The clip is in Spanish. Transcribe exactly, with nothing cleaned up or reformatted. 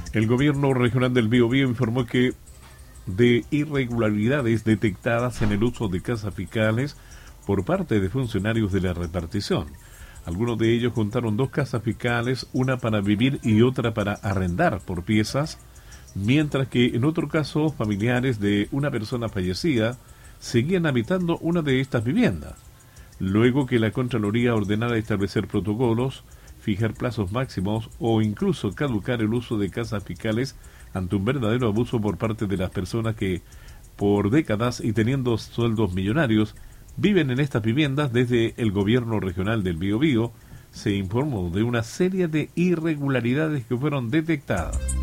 El gobierno regional del Biobío informó que de irregularidades detectadas en el uso de casas fiscales por parte de funcionarios de la repartición. Algunos de ellos juntaron dos casas fiscales, una para vivir y otra para arrendar por piezas, mientras que en otro caso familiares de una persona fallecida seguían habitando una de estas viviendas. Luego que la Contraloría ordenara establecer protocolos, fijar plazos máximos o incluso caducar el uso de casas fiscales ante un verdadero abuso por parte de las personas que, por décadas y teniendo sueldos millonarios, viven en estas viviendas. Desde el gobierno regional del Biobío se informó de una serie de irregularidades que fueron detectadas.